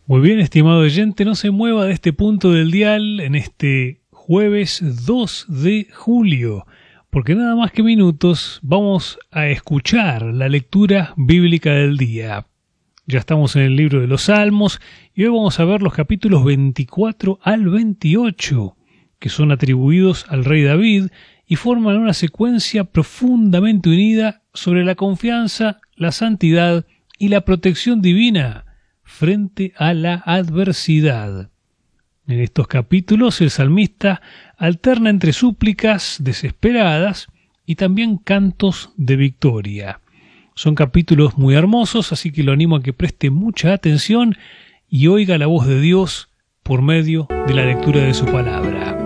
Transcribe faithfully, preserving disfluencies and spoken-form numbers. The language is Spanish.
Muy bien, estimado oyente, no se mueva de este punto del dial en este jueves dos de julio, porque nada más que minutos vamos a escuchar la lectura bíblica del día. Ya estamos en el libro de los Salmos y hoy vamos a ver los capítulos veinticuatro al veintiocho, que son atribuidos al rey David y forman una secuencia profundamente unida sobre la confianza, la santidad y la protección divina frente a la adversidad. En estos capítulos el salmista alterna entre súplicas desesperadas y también cantos de victoria. Son capítulos muy hermosos, así que lo animo a que preste mucha atención y oiga la voz de Dios por medio de la lectura de su palabra.